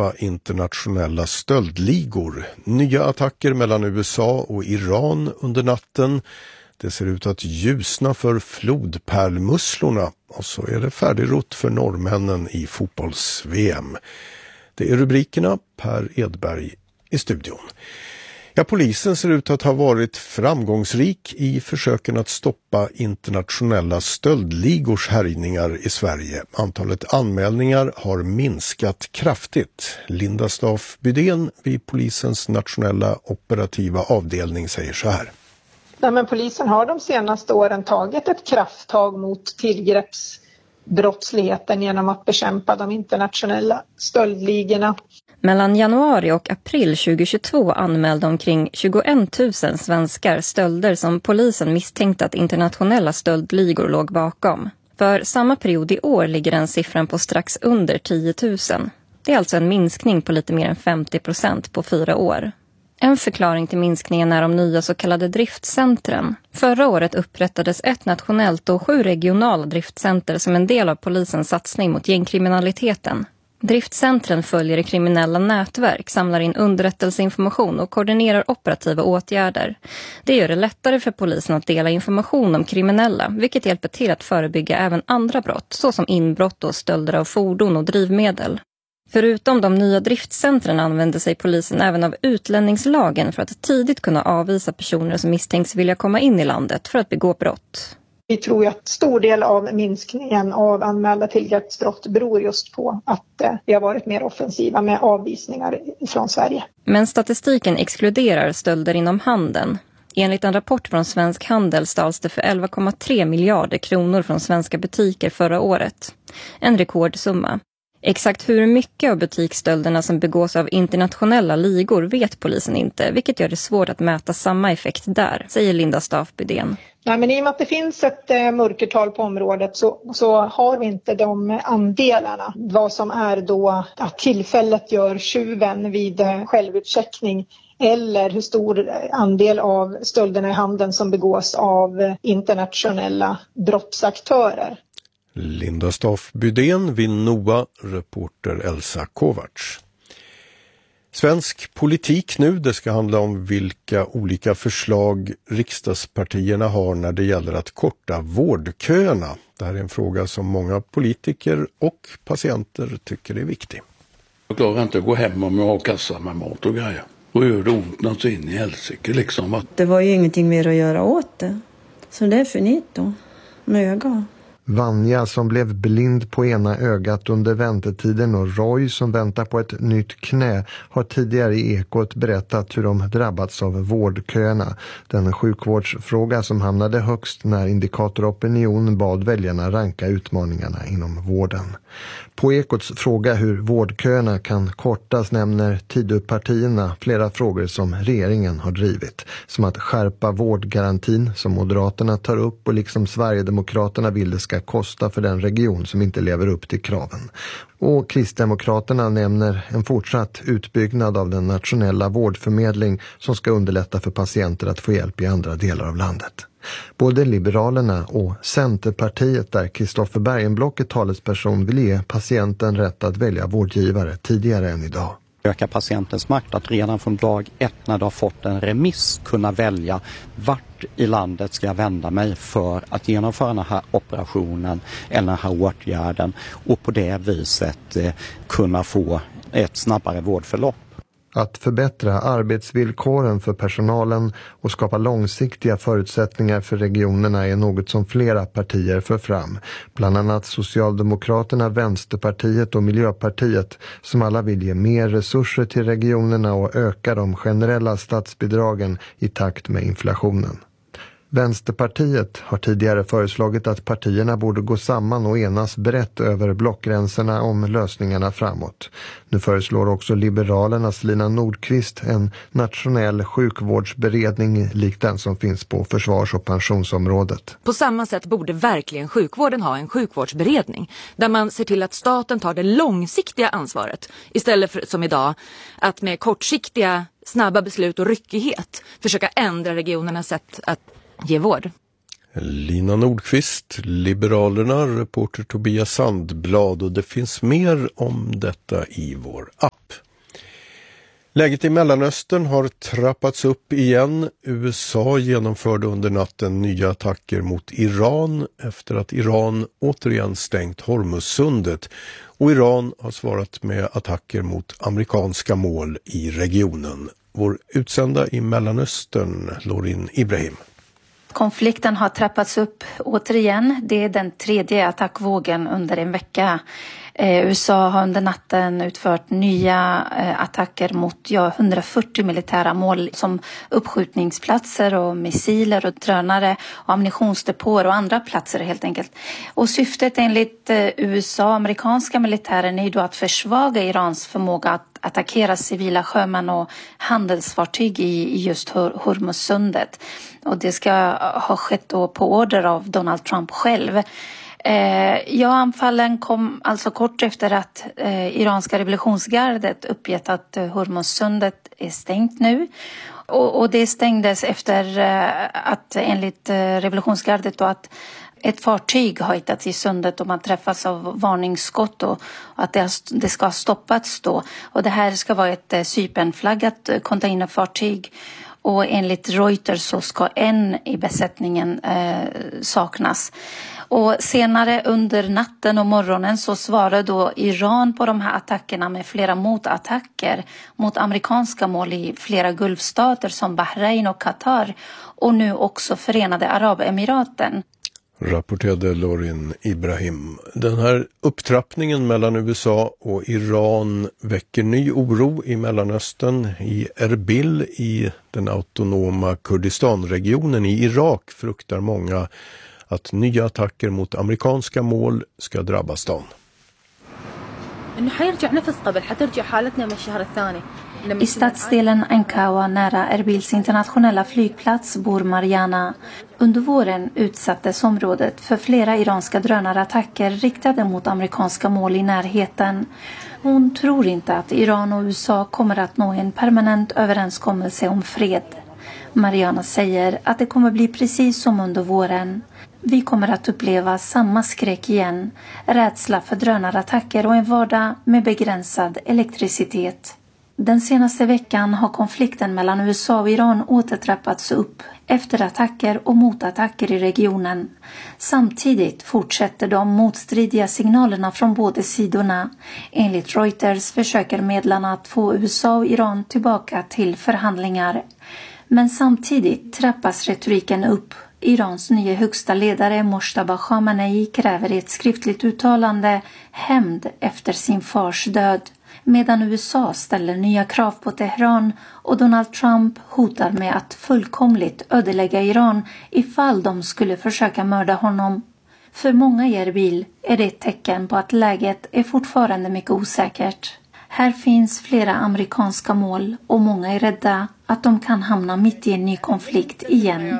stoppa internationella stöldligor. Nya attacker mellan USA och Iran under natten. Det ser ut att ljusna för flodpärlmusslorna och så är det färdigrott för norrmännen i fotbolls-VM. Det är rubrikerna. Per Edberg i studion. Ja, polisen ser ut att ha varit framgångsrik i försöken att stoppa internationella stöldligors härjningar i Sverige. Antalet anmälningar har minskat kraftigt. Linda Staff Bydén vid polisens nationella operativa avdelning säger så här. Nej, men polisen har de senaste åren tagit ett krafttag mot tillgreppsbrottsligheten genom att bekämpa de internationella stöldligorna. Mellan januari och april 2022 anmälde omkring 21 000 svenskar stölder som polisen misstänkte att internationella stöldligor låg bakom. För samma period i år ligger den siffran på strax under 10 000. Det är alltså en minskning på lite mer än 50% på 4 år. En förklaring till minskningen är de nya så kallade driftcentren. Förra året upprättades ett nationellt och 7 regionala driftcenter som en del av polisens satsning mot gängkriminaliteten. Driftcentren följer i kriminella nätverk, samlar in underrättelseinformation och koordinerar operativa åtgärder. Det gör det lättare för polisen att dela information om kriminella, vilket hjälper till att förebygga även andra brott, såsom inbrott och stölder av fordon och drivmedel. Förutom de nya driftcentren använder sig polisen även av utlänningslagen för att tidigt kunna avvisa personer som misstänks vilja komma in i landet för att begå brott. Vi tror att stor del av minskningen av anmälda tillgreppsbrott beror just på att vi har varit mer offensiva med avvisningar från Sverige. Men statistiken exkluderar stölder inom handeln. Enligt en rapport från Svensk Handel stals det för 11,3 miljarder kronor från svenska butiker förra året. En rekordsumma. Exakt hur mycket av butiksstölderna som begås av internationella ligor vet polisen inte, vilket gör det svårt att mäta samma effekt där, säger Linda Staff Bydén. Nej, men i och med att det finns ett mörkertal på området så har vi inte de andelarna. Vad som är då att tillfället gör tjuven vid självutcheckning eller hur stor andel av stölderna i handeln som begås av internationella brottsaktörer. Linda Staff Bydén vid NOA, reporter Elsa Kovacs. Svensk politik nu, det ska handla om vilka olika förslag riksdagspartierna har när det gäller att korta vårdköerna. Det här är en fråga som många politiker och patienter tycker är viktig. Jag klarar inte att gå hem om jag har kassa med mat och grejer. Och gör det ont något så in i helsike liksom. Det var ju ingenting mer att göra åt det. Så det är finito med ögon. Vanja som blev blind på ena ögat under väntetiden och Roy som väntar på ett nytt knä har tidigare i Ekot berättat hur de drabbats av vårdköerna. Den sjukvårdsfråga som hamnade högst när Indikator Opinion bad väljarna ranka utmaningarna inom vården. På Ekots fråga hur vårdköerna kan kortas nämner Tidöpartierna flera frågor som regeringen har drivit. Som att skärpa vårdgarantin som Moderaterna tar upp och liksom Sverigedemokraterna vill det ska kosta för den region som inte lever upp till kraven. Och Kristdemokraterna nämner en fortsatt utbyggnad av den nationella vårdförmedling som ska underlätta för patienter att få hjälp i andra delar av landet. Både Liberalerna och Centerpartiet där Kristoffer Bergenblock talesperson vill ge patienten rätt att välja vårdgivare tidigare än idag. Öka patientens makt att redan från dag 1 när du har fått en remiss kunna välja vart i landet ska jag vända mig för att genomföra den här operationen eller den här åtgärden och på det viset kunna få ett snabbare vårdförlopp. Att förbättra arbetsvillkoren för personalen och skapa långsiktiga förutsättningar för regionerna är något som flera partier för fram. Bland annat Socialdemokraterna, Vänsterpartiet och Miljöpartiet som alla vill ge mer resurser till regionerna och öka de generella statsbidragen i takt med inflationen. Vänsterpartiet har tidigare föreslagit att partierna borde gå samman och enas brett över blockgränserna om lösningarna framåt. Nu föreslår också Liberalernas Lina Nordqvist en nationell sjukvårdsberedning likt den som finns på försvars- och pensionsområdet. På samma sätt borde verkligen sjukvården ha en sjukvårdsberedning där man ser till att staten tar det långsiktiga ansvaret istället för som idag att med kortsiktiga snabba beslut och ryckighet försöka ändra regionernas sätt att ge vård. Lina Nordqvist, Liberalerna, reporter Tobias Sandblad och det finns mer om detta i vår app. Läget i Mellanöstern har trappats upp igen. USA genomförde under natten nya attacker mot Iran efter att Iran återigen stängt Hormuzsundet. Och Iran har svarat med attacker mot amerikanska mål i regionen. Vår utsända i Mellanöstern, Lorin Ibrahim. Konflikten har trappats upp återigen. Det är den 3:e attackvågen under en vecka. USA har under natten utfört nya attacker mot 140 militära mål som uppskjutningsplatser och missiler och drönare och ammunitionsdepåer och andra platser helt enkelt. Och syftet enligt USA, amerikanska militären, är ju då att försvaga Irans förmåga att attackera civila sjömän och handelsfartyg i just Hormuzsundet. Och det ska ha skett då på order av Donald Trump själv. Anfallen kom alltså kort efter att iranska revolutionsgardet uppgett att Hormuzsundet är stängt nu. Och det stängdes efter att enligt revolutionsgardet då att ett fartyg har hittats i sundet och man träffas av varningsskott och att det ska ha stoppats då. Och det här ska vara ett Cypernflaggat containerfartyg. Och enligt Reuters så ska en i besättningen saknas. Och senare under natten och morgonen så svarade då Iran på de här attackerna med flera motattacker mot amerikanska mål i flera gulfstater som Bahrain och Qatar och nu också Förenade Arabemiraten. Rapporterade Lorin Ibrahim. Den här upptrappningen mellan USA och Iran väcker ny oro i Mellanöstern. I Erbil i den autonoma Kurdistanregionen i Irak fruktar många att nya attacker mot amerikanska mål ska drabba stan. I stadsdelen Ankawa nära Erbils internationella flygplats bor Mariana. Under våren utsattes området för flera iranska drönarattacker riktade mot amerikanska mål i närheten. Hon tror inte att Iran och USA kommer att nå en permanent överenskommelse om fred. Mariana säger att det kommer bli precis som under våren. Vi kommer att uppleva samma skräck igen, rädsla för drönarattacker och en vardag med begränsad elektricitet. Den senaste veckan har konflikten mellan USA och Iran återtrappats upp efter attacker och motattacker i regionen. Samtidigt fortsätter de motstridiga signalerna från båda sidorna. Enligt Reuters försöker medlarna att få USA och Iran tillbaka till förhandlingar. Men samtidigt trappas retoriken upp. Irans nya högsta ledare Mojtaba Khamenei kräver i ett skriftligt uttalande hämnd efter sin fars död. Medan USA ställer nya krav på Teheran och Donald Trump hotar med att fullkomligt ödelägga Iran ifall de skulle försöka mörda honom. För många i Erbil är det ett tecken på att läget är fortfarande mycket osäkert. Här finns flera amerikanska mål och många är rädda att de kan hamna mitt i en ny konflikt igen.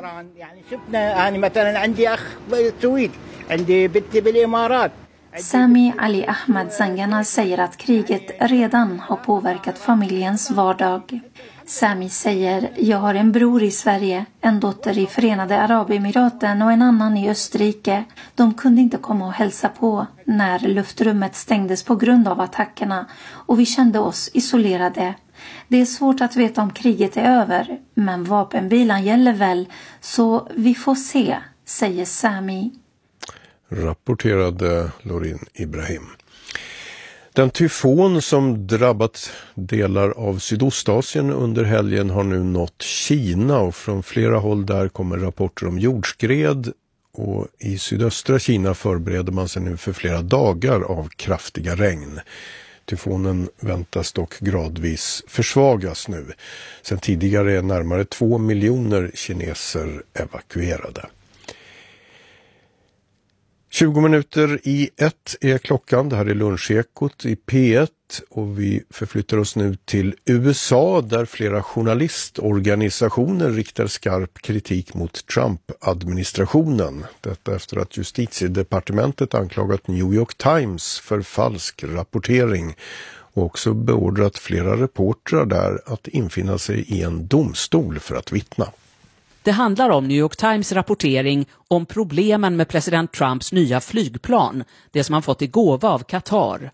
Sami Ali Ahmad Zangana säger att kriget redan har påverkat familjens vardag. Sami säger, jag har en bror i Sverige, en dotter i Förenade Arabemiraten och en annan i Österrike. De kunde inte komma och hälsa på när luftrummet stängdes på grund av attackerna och vi kände oss isolerade. Det är svårt att veta om kriget är över, men vapenvilan gäller väl, så vi får se, säger Sami. Rapporterade Lorin Ibrahim. Den tyfon som drabbat delar av Sydostasien under helgen har nu nått Kina och från flera håll där kommer rapporter om jordskred och i sydöstra Kina förbereder man sig nu för flera dagar av kraftiga regn. Tyfonen väntas dock gradvis försvagas nu. Sen tidigare är närmare 2 miljoner kineser evakuerade. 20 minuter i 1 är klockan. Det här är Lunchekot i P1 och vi förflyttar oss nu till USA där flera journalistorganisationer riktar skarp kritik mot Trump-administrationen. Detta efter att justitiedepartementet anklagat New York Times för falsk rapportering och också beordrat flera reportrar där att infinna sig i en domstol för att vittna. Det handlar om New York Times rapportering om problemen med president Trumps nya flygplan, det som han fått i gåva av Qatar.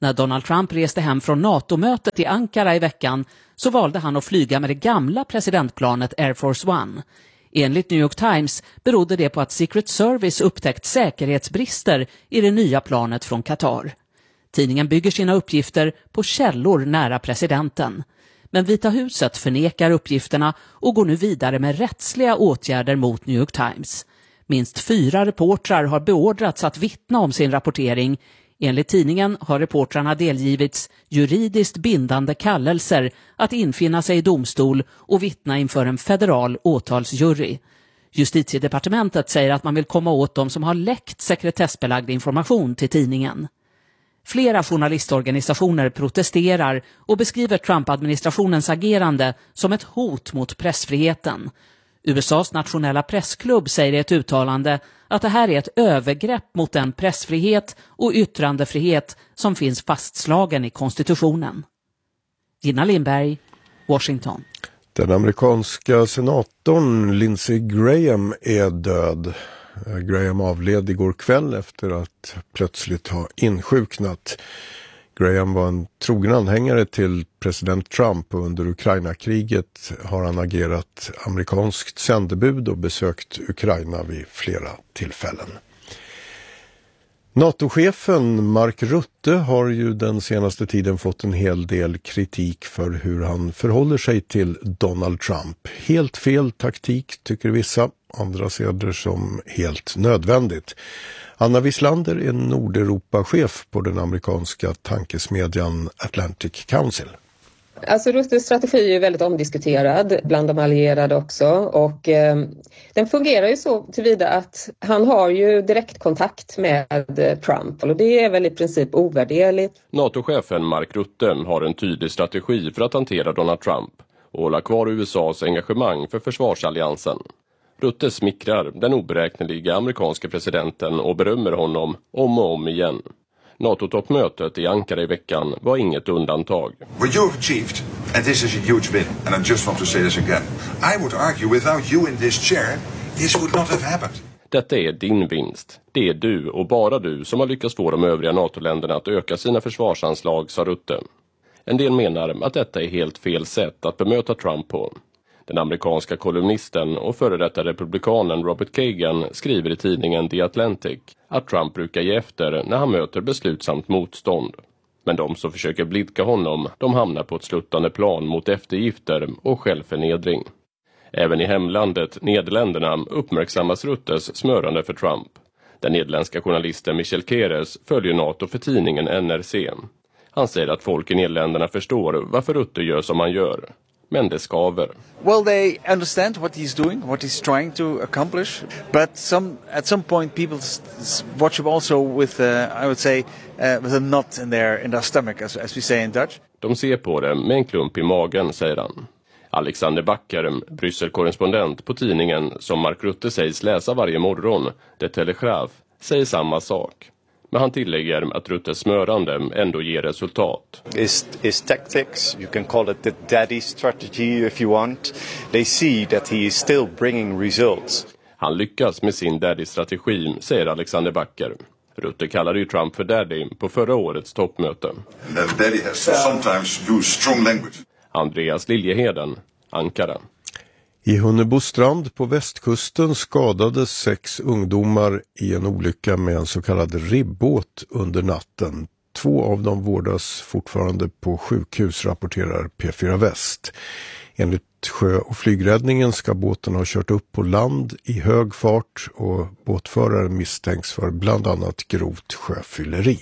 När Donald Trump reste hem från NATO-mötet i Ankara i veckan så valde han att flyga med det gamla presidentplanet Air Force One. Enligt New York Times berodde det på att Secret Service upptäckt säkerhetsbrister i det nya planet från Qatar. Tidningen bygger sina uppgifter på källor nära presidenten. Men Vita huset förnekar uppgifterna och går nu vidare med rättsliga åtgärder mot New York Times. Minst 4 reportrar har beordrats att vittna om sin rapportering. Enligt tidningen har reportrarna delgivits juridiskt bindande kallelser att infinna sig i domstol och vittna inför en federal åtalsjury. Justitiedepartementet säger att man vill komma åt dem som har läckt sekretessbelagd information till tidningen. Flera journalistorganisationer protesterar och beskriver Trump-administrationens agerande som ett hot mot pressfriheten. USAs nationella pressklubb säger i ett uttalande att det här är ett övergrepp mot den pressfrihet och yttrandefrihet som finns fastslagen i konstitutionen. Gina Lindberg, Washington. Den amerikanska senatorn Lindsey Graham är död. Graham avled igår kväll efter att plötsligt ha insjuknat. Graham var en trogen anhängare till president Trump och under Ukraina-kriget har han agerat amerikanskt sändebud och besökt Ukraina vid flera tillfällen. NATO-chefen Mark Rutte har ju den senaste tiden fått en hel del kritik för hur han förhåller sig till Donald Trump. Helt fel taktik tycker vissa, andra ser det som helt nödvändigt. Anna Wislander är Nordeuropa-chef på den amerikanska tankesmedjan Atlantic Council. Alltså Ruttes strategi är väldigt omdiskuterad bland de allierade också och den fungerar ju så tillvida att han har ju direktkontakt med Trump och det är väl i princip ovärderligt. NATO-chefen Mark Rutte har en tydlig strategi för att hantera Donald Trump och hålla kvar USAs engagemang för försvarsalliansen. Rutte smickrar den oberäkneliga amerikanska presidenten och berömmer honom om och om igen. NATO-toppmötet i Ankara i veckan var inget undantag. What you have achieved, and this is a huge win, and I just want to say this again. I would argue without you in this chair, this would not have happened. Detta är din vinst. Det är du och bara du som har lyckats få de övriga NATO-länderna att öka sina försvarsanslag, sa Rutte. En del menar att detta är helt fel sätt att bemöta Trump på. Den amerikanska kolumnisten och före detta republikanen Robert Kagan skriver i tidningen The Atlantic att Trump brukar ge efter när han möter beslutsamt motstånd. Men de som försöker blidka honom, de hamnar på ett sluttande plan mot eftergifter och självförnedring. Även i hemlandet, Nederländerna, uppmärksammas Ruttes smörande för Trump. Den nederländska journalisten Michel Keres följer NATO för tidningen NRC. Han säger att folk i Nederländerna förstår varför Rutte gör som han gör. Men det skaver. Well, they understand what he's doing, what he's trying to accomplish. But at some point people watch him also with, I would say, with a knot in their stomach, as we say in Dutch. De ser på det med en klump i magen, säger han. Alexander Bakker, Bryssel-korrespondent på tidningen som Mark Rutte sägs läsa varje morgon, The Telegraph, säger samma sak. Men han tillägger att Ruttes smörande ändå ger resultat. His tactics, you can call it the daddy strategy if you want. They see that he is still bringing results. Han lyckas med sin daddy-strategi, säger Alexander Bakker. Rutte kallade ju Trump för daddy på förra årets toppmöte. Daddy has sometimes used strong language. Andreas Liljeheden, Ankara. I Hunnebostrand på västkusten skadades 6 ungdomar i en olycka med en så kallad ribbåt under natten. 2 av dem vårdas fortfarande på sjukhus, rapporterar P4 Väst. Enligt sjö- och flygräddningen ska båten ha kört upp på land i hög fart och båtföraren misstänks för bland annat grovt sjöfylleri.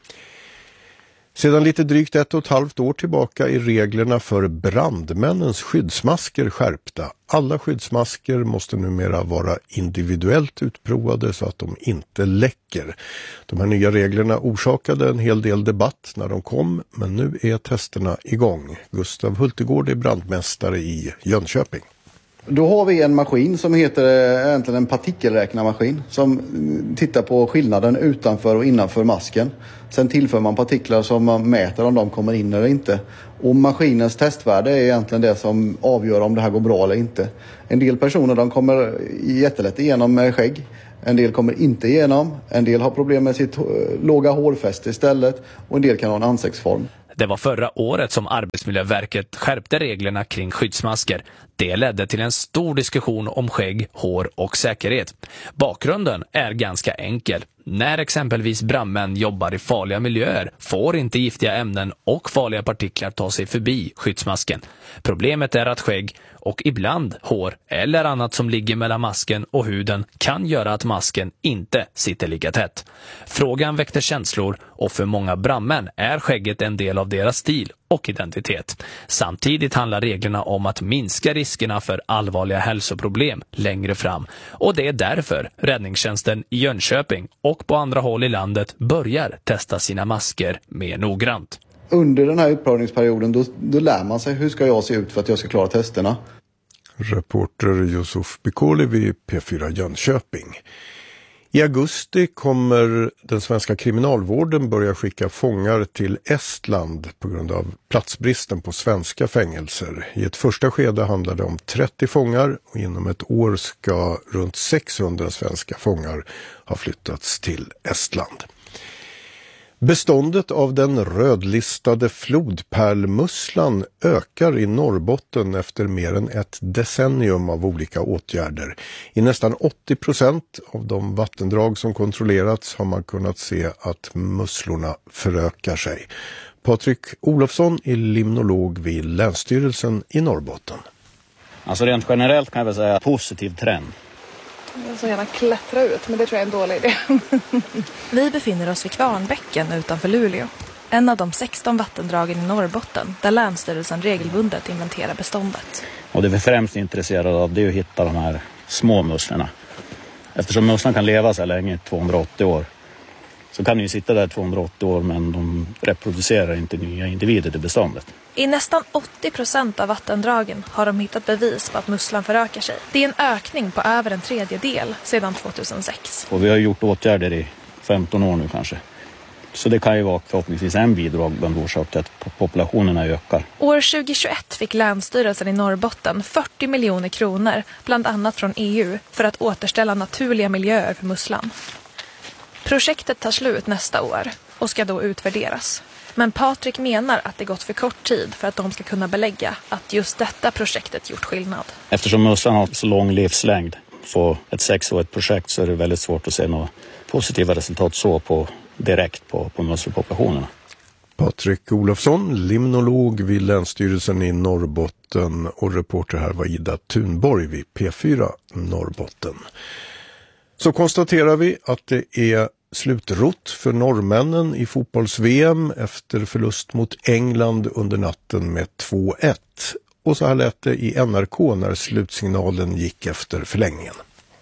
Sedan lite drygt 1,5 år tillbaka är reglerna för brandmännens skyddsmasker skärpta. Alla skyddsmasker måste numera vara individuellt utprovade så att de inte läcker. De här nya reglerna orsakade en hel del debatt när de kom, men nu är testerna igång. Gustav Hultegård är brandmästare i Jönköping. Då har vi en maskin som heter egentligen en partikelräknarmaskin som tittar på skillnaden utanför och innanför masken. Sen tillför man partiklar som man mäter om de kommer in eller inte. Och maskinens testvärde är egentligen det som avgör om det här går bra eller inte. En del personer de kommer jättelätt igenom med skägg. En del kommer inte igenom, en del har problem med sitt låga hårfäste istället och en del kan ha en ansiktsform. Det var förra året som Arbetsmiljöverket skärpte reglerna kring skyddsmasker. Det ledde till en stor diskussion om skägg, hår och säkerhet. Bakgrunden är ganska enkel. När exempelvis brandmän jobbar i farliga miljöer får inte giftiga ämnen och farliga partiklar ta sig förbi skyddsmasken. Problemet är att skägg och ibland hår eller annat som ligger mellan masken och huden kan göra att masken inte sitter lika tätt. Frågan väckte känslor och för många brandmän är skägget en del av deras stil och identitet. Samtidigt handlar reglerna om att minska riskerna för allvarliga hälsoproblem längre fram och det är därför räddningstjänsten i Jönköping och på andra håll i landet börjar testa sina masker mer noggrant. Under den här utprövningsperioden då lär man sig hur ska jag se ut för att jag ska klara testerna. Reporter Yusuf Bikoli vid P4 Jönköping. I augusti kommer den svenska kriminalvården börja skicka fångar till Estland på grund av platsbristen på svenska fängelser. I ett första skede handlar det om 30 fångar och inom ett år ska runt 600 svenska fångar ha flyttats till Estland. Beståndet av den rödlistade flodpärlmusslan ökar i Norrbotten efter mer än ett decennium av olika åtgärder. I nästan 80% av de vattendrag som kontrollerats har man kunnat se att musslorna förökar sig. Patrik Olofsson är limnolog vid Länsstyrelsen i Norrbotten. Alltså rent generellt kan jag väl säga positiv trend. Jag så gärna klättra ut, men det tror jag är en dålig idé. Vi befinner oss vid Kvarnbäcken utanför Luleå. En av de 16 vattendragen i Norrbotten där Länsstyrelsen regelbundet inventerar beståndet. Och det vi främst är intresserade av det är att hitta de här små musslorna. Eftersom musslan kan leva så länge, 280 år, så kan de ju sitta där 280 år men de reproducerar inte nya individer i beståndet. I nästan 80% av vattendragen har de hittat bevis på att musslan förökar sig. Det är en ökning på över en tredjedel sedan 2006. Och vi har gjort åtgärder i 15 år nu kanske. Så det kan ju vara förhoppningsvis en bidrag bland orsak till att populationerna ökar. År 2021 fick Länsstyrelsen i Norrbotten 40 miljoner kronor, bland annat från EU, för att återställa naturliga miljöer för musslan. Projektet tar slut nästa år och ska då utvärderas. Men Patrik menar att det gått för kort tid för att de ska kunna belägga att just detta projektet gjort skillnad. Eftersom musslan har så lång livslängd på ett 6-årigt projekt så är det väldigt svårt att se några positiva resultat så direkt på musselpopulationerna. Patrik Olofsson, limnolog vid Länsstyrelsen i Norrbotten och reporter här var Ida Thunborg vid P4 Norrbotten. Så konstaterar vi att det är slutrott för norrmännen i fotbolls-VM efter förlust mot England under natten med 2-1. Och så här lät det i NRK när slutsignalen gick efter förlängningen.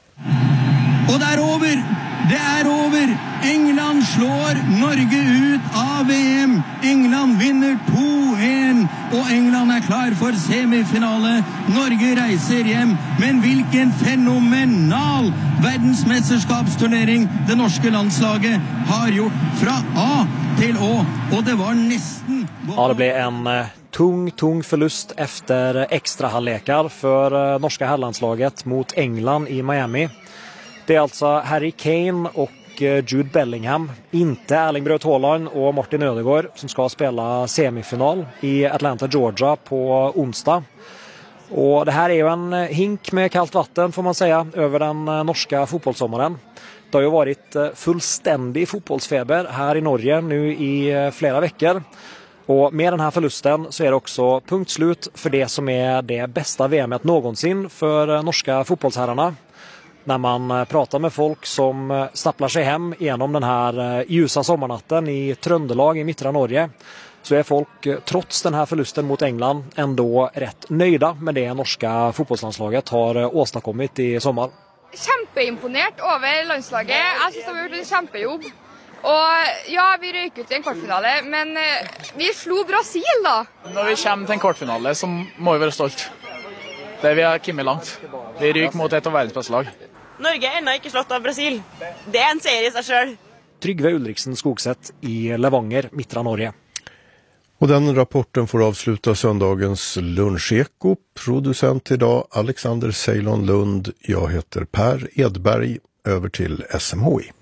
Och det är över! Det är över! England slår Norge ut av VM. England vinner 2-1 och England är klar för semifinale. Norge reiser hem. Men vilken fenomenal världsmästerskapsturnering det norska landslaget har gjort från A till Å. Och det var nästan... Ja, det blev en tung förlust efter extra halvlekar för norska herrlandslaget mot England i Miami. Det är alltså Harry Kane och Jude Bellingham, inte Erling Braut Haaland och Martin Ødegaard som ska spela semifinal i Atlanta, Georgia på onsdag. Och det här är ju en hink med kallt vatten får man säga över den norska fotbollssommaren. Det har ju varit fullständig fotbollsfeber här i Norge nu i flera veckor. Och med den här förlusten så är det också punktslut för det som är det bästa VMet någonsin för norska fotbollsherrarna. När man pratar med folk som stapplar sig hem genom den här ljusa sommarnatten i Trøndelag i mittra Norge så är folk trots den här förlusten mot England ändå rätt nöjda med det norska fotbollslandslaget har åstadkommit i sommar. Kjempeimponert over landslaget. Jeg synes de har gjort en kjempejobb. Og ja, vi røyk ut i en kvartfinale, men vi slo Brasil da. Når vi kommer til en kvartfinale så må vi være stolt. Det vi har kommet langt. Vi ryker mot et av verdens beste lag. Norge er ennå ikke slått av Brasil. Det er en serie i seg selv. Trygve Ulriksen Skogset i Levanger, mittra Norge. Och den rapporten får avsluta söndagens luncheko. Producent idag Alexander Ceylon Lund. Jag heter Per Edberg. över till SMHI.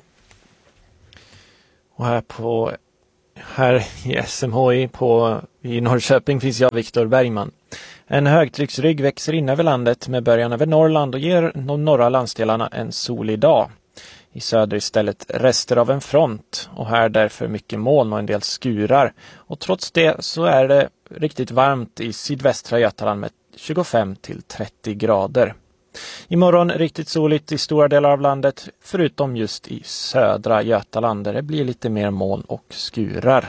Och här i SMHI i Norrköping finns jag, Viktor Bergman. En högtrycksrygg växer in över landet med början över Norrland och ger de norra landsdelarna en solig dag. I söder istället rester av en front och här därför mycket moln och en del skurar. Och trots det så är det riktigt varmt i sydvästra Götaland med 25 till 30 grader. Imorgon riktigt soligt i stora delar av landet förutom just i södra Götaland där det blir lite mer moln och skurar.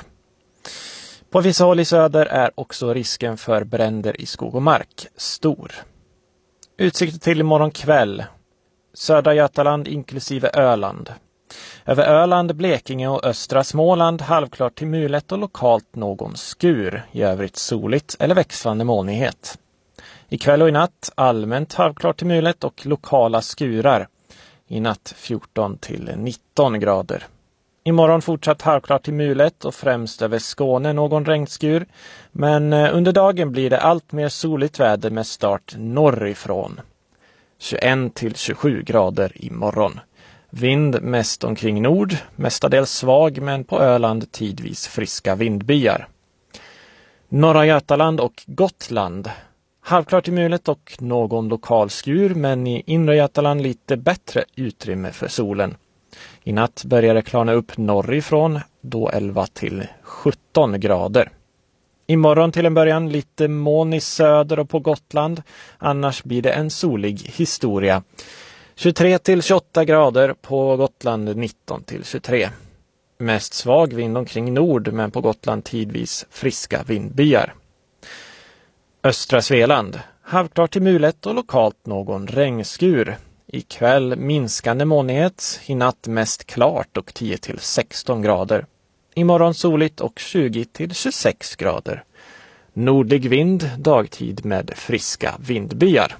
På vissa håll i söder är också risken för bränder i skog och mark stor. Utsikter till imorgon kväll. Södra Götaland inklusive Öland. Över Öland, Blekinge och östra Småland halvklart till mulet och lokalt någon skur. I övrigt soligt eller växlande molnighet. Ikväll och i natt allmänt halvklart till mulet och lokala skurar. I natt 14 till 19 grader. Imorgon fortsatt halvklart till mulet och främst över Skåne någon regnskur. Men under dagen blir det allt mer soligt väder med start norrifrån. 21 till 27 grader imorgon. Vind mest omkring nord, mestadels svag men på Öland tidvis friska vindbyar. Norra Götaland och Gotland. Halvklart i mulet och någon lokal skur men i inre Götaland lite bättre utrymme för solen. I natt börjar det klarna upp norrifrån, då 11 till 17 grader. Imorgon till en början lite moln i söder och på Gotland, annars blir det en solig historia. 23 till 28 grader på Gotland, 19 till 23. Mest svag vind omkring nord men på Gotland tidvis friska vindbyar. Östra Svealand, halvklart till mulet och lokalt någon regnskur. Ikväll minskande molnighet, i natt mest klart och 10 till 16 grader. Imorgon soligt och 20 till 26 grader. Nordlig vind, dagtid med friska vindbyar.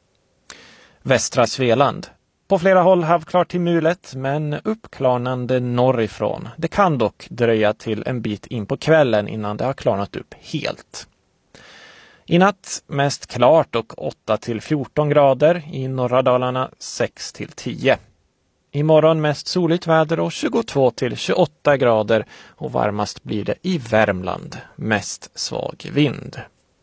Västra Svealand. På flera håll halvklart till mulet men uppklarnande norrifrån. Det kan dock dröja till en bit in på kvällen innan det har klarnat upp helt. I natt mest klart och 8 till 14 grader, i norra Dalarna 6 till 10. Imorgon mest soligt väder och 22 till 28 grader och varmast blir det i Värmland, mest svag vind.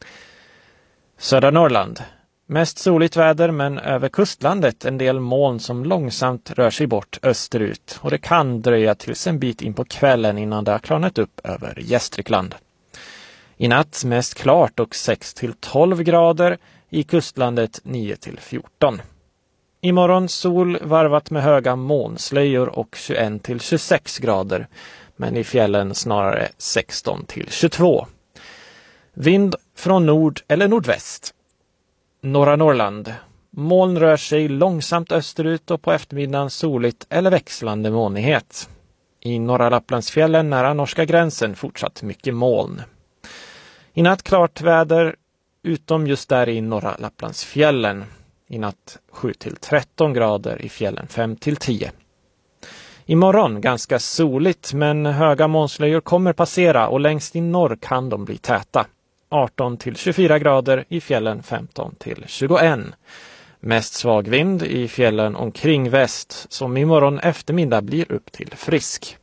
Södra Norrland. Mest soligt väder men över kustlandet en del moln som långsamt rör sig bort österut och det kan dröja tills en bit in på kvällen innan det har klarnat upp över Gästrikland. I natt mest klart och 6 till 12 grader, i kustlandet 9 till 14. Imorgon sol varvat med höga molnslöjor och 21 till 26 grader, men i fjällen snarare 16 till 22. Vind från nord eller nordväst. Norra Norrland. Moln rör sig långsamt österut och på eftermiddagen soligt eller växlande molnighet. I norra Lapplandsfjällen nära norska gränsen fortsatt mycket moln. I natt klart väder utom just där i norra Lapplandsfjällen. I natt 7 till 13 grader, i fjällen 5 till 10. Imorgon ganska soligt men höga molnslöjor kommer passera och längst i norr kan de bli täta. 18 till 24 grader, i fjällen 15 till 21. Mest svag vind i fjällen omkring väst som imorgon eftermiddag blir upp till frisk.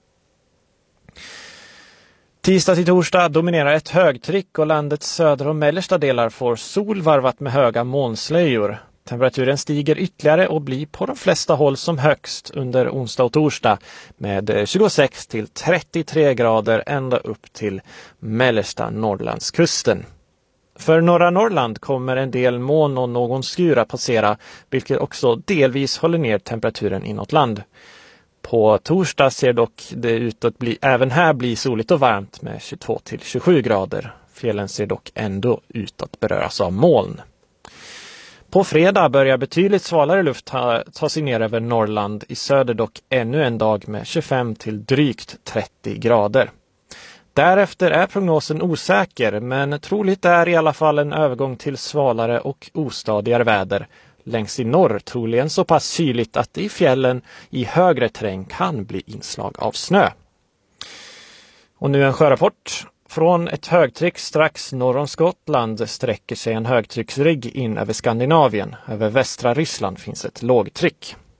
Tisdag till torsdag dominerar ett högtryck och landets södra och mellersta delar får sol varvat med höga molnslöjor. Temperaturen stiger ytterligare och blir på de flesta håll som högst under onsdag och torsdag med 26 till 33 grader ända upp till mellersta Norrlandskusten. För norra Norrland kommer en del moln och någon skura passera, vilket också delvis håller ner temperaturen inåt land. På torsdag ser dock det ut att även här bli soligt och varmt med 22 till 27 grader. Fjällen ser dock ändå ut att beröras av moln. På fredag börjar betydligt svalare luft ta sig ner över Norrland, i söder dock ännu en dag med 25 till drygt 30 grader. Därefter är prognosen osäker, men troligt är i alla fall en övergång till svalare och ostadigare väder. Längs i norr troligen så pass kyligt att det i fjällen i högre terräng kan bli inslag av snö. Och nu en sjörapport. Från ett högtryck strax norr om Skottland sträcker sig en högtrycksrygg in över Skandinavien. Över västra Ryssland finns ett lågtryck.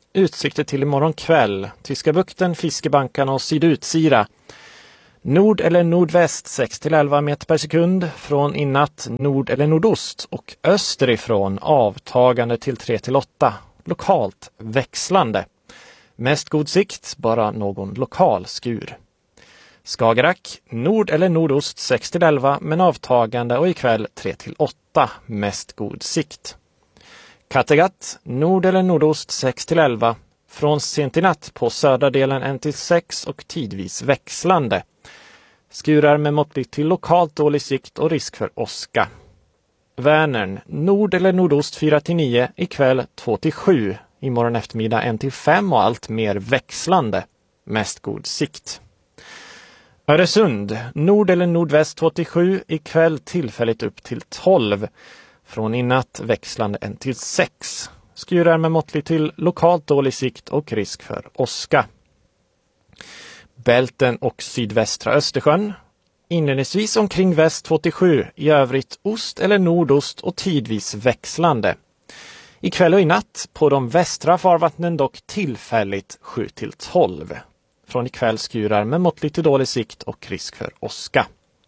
Utsikter till imorgon kväll. Tyska bukten, Fiskebankarna och Sydutsira. Nord eller nordväst 6-11 meter per sekund. Från innatt nord eller nordost och österifrån avtagande till 3-8. Lokalt växlande. Mest god sikt, bara någon lokal skur. Skagerrak, nord eller nordost 6-11 men avtagande och ikväll 3-8. Mest god sikt. Kattegatt, nord eller nordost 6-11. Från sent i natt på södra delen 1-6 och tidvis växlande. Skurar med måttligt till lokalt dålig sikt och risk för åska. Vänern, nord eller nordost 4-9, ikväll 2-7. Imorgon eftermiddag 1-5 och allt mer växlande. Mest god sikt. Öresund, nord eller nordväst 2-7, ikväll tillfälligt upp till 12. Från innatt växlande 1-6. Skurar med måttligt till lokalt dålig sikt och risk för åska. Bälten och sydvästra Östersjön. Inledningsvis omkring väst 2-7, i övrigt ost eller nordost och tidvis växlande. Ikväll och i natt på de västra farvattnen dock tillfälligt 7-12. Från ikväll skurar med måttligt till dålig sikt och risk för åska.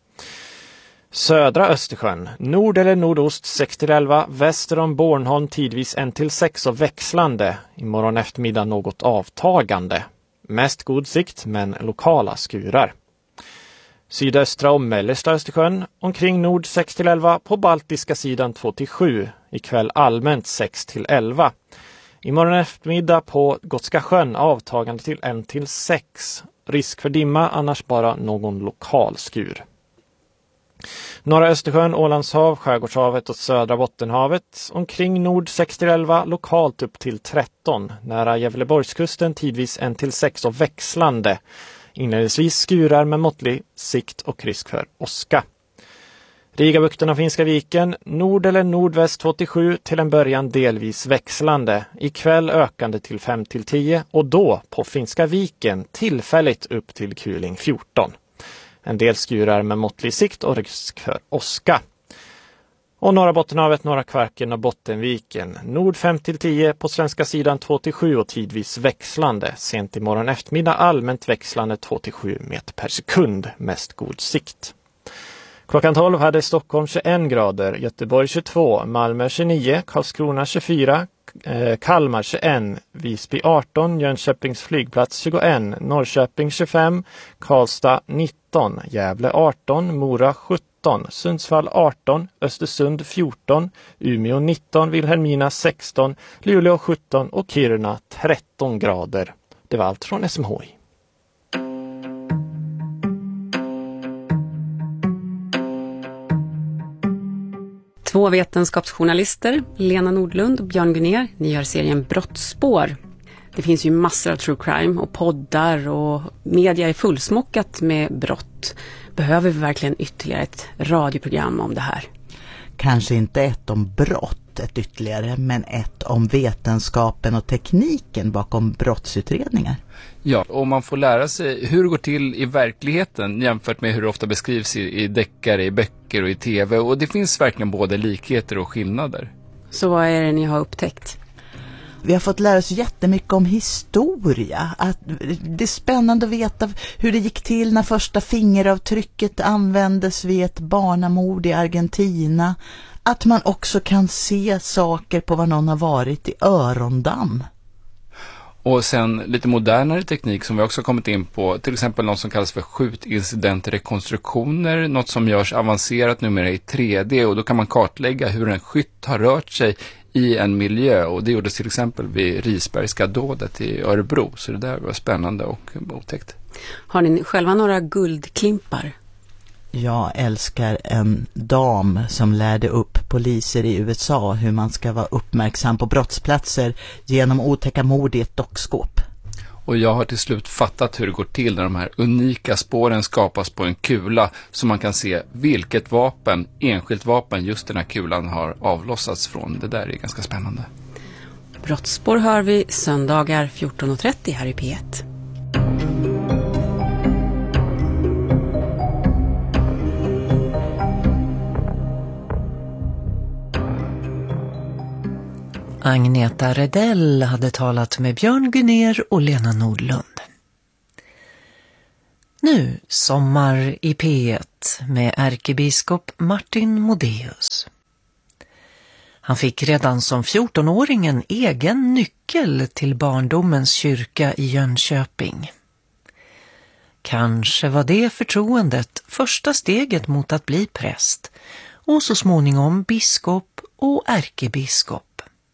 Södra Östersjön, nord eller nordost 6-11, väster om Bornholm tidvis 1-6 och växlande. Imorgon eftermiddag något avtagande. Mest god sikt men lokala skurar. Sydöstra och mellersta Östersjön, omkring nord 6-11, på baltiska sidan 2-7, ikväll allmänt 6-11. Imorgon eftermiddag på Gotska sjön avtagande till 1-6. Risk för dimma, annars bara någon lokal skur. Norra Östersjön, Ålandshav, Skärgårdshavet och södra Bottenhavet. Omkring nord 6-11, lokalt upp till 13. Nära Gävleborgskusten tidvis 1-6 och växlande. Inledningsvis skurar med måttlig sikt och risk för åska. Rigabukten och Finska viken, nord eller nordväst 2-7, till en början delvis växlande. Ikväll ökande till 5-10 och då på Finska viken tillfälligt upp till kuling 14. En del skurar med måttlig sikt och risk för åska. Och norra Bottenhavet, norra Kvarken och Bottenviken. Nord 5-10 på svenska sidan 2-7 och tidvis växlande. Sent imorgon eftermiddag allmänt växlande 2-7 meter per sekund. Mest god sikt. Klockan 12 hade Stockholm 21 grader, Göteborg 22, Malmö 29, Karlskrona 24, Kalmar 21, Visby 18, Jönköpings flygplats 21, Norrköping 25, Karlstad 19, Gävle 18, Mora 17, Sundsvall 18, Östersund 14, Umeå 19, Vilhelmina 16, Luleå 17 och Kiruna 13 grader. Det var allt från SMHI. Två vetenskapsjournalister, Lena Nordlund och Björn Gunnér, ni gör serien Brottsspår. Det finns ju massor av true crime och poddar och media är fullsmockat med brott. Behöver vi verkligen ytterligare ett radioprogram om det här? Kanske inte ett om brott, ett ytterligare, men ett om vetenskapen och tekniken bakom brottsutredningar. Ja, och man får lära sig hur det går till i verkligheten jämfört med hur det ofta beskrivs i deckare, i böcker och i tv. Och det finns verkligen både likheter och skillnader. Så vad är det ni har upptäckt? Vi har fått lära oss jättemycket om historia. Att det är spännande att veta hur det gick till när första fingeravtrycket användes vid ett barnamord i Argentina. Att man också kan se saker på vad någon har varit i örondamm. Och sen lite modernare teknik som vi också kommit in på, till exempel något som kallas för skjutincidentrekonstruktioner, något som görs avancerat numera i 3D, och då kan man kartlägga hur en skytt har rört sig i en miljö, och det gjordes till exempel vid Risbergska dådet i Örebro, så det där var spännande och otäckt. Har ni själva några guldklimpar? Jag älskar en dam som lärde upp poliser i USA hur man ska vara uppmärksam på brottsplatser genom otäcka mord i ett dockskåp. Och jag har till slut fattat hur det går till när de här unika spåren skapas på en kula, så man kan se vilket vapen, enskilt vapen, just den här kulan har avlossats från. Det där är ganska spännande. Brottsspår hör vi söndagar 14.30 här i P1. Agneta Redell hade talat med Björn Gunér och Lena Nordlund. Nu sommar i P1 med ärkebiskop Martin Modéus. Han fick redan som 14-åring en egen nyckel till barndomens kyrka i Jönköping. Kanske var det förtroendet första steget mot att bli präst och så småningom biskop och ärkebiskop.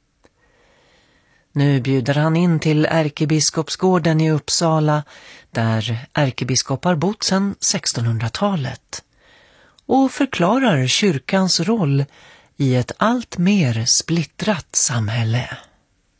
Nu bjuder han in till ärkebiskopsgården i Uppsala där ärkebiskopar bott sedan 1600-talet och förklarar kyrkans roll i ett allt mer splittrat samhälle.